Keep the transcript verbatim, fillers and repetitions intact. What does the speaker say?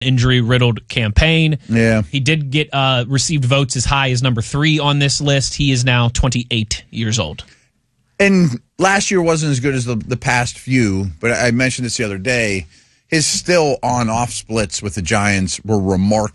injury-riddled campaign. Yeah. He did get uh, received votes as high as number three on this list. He is now twenty-eight years old. And last year wasn't as good as the, the past few, but I mentioned this the other day. His still on-off splits with the Giants were remarkable.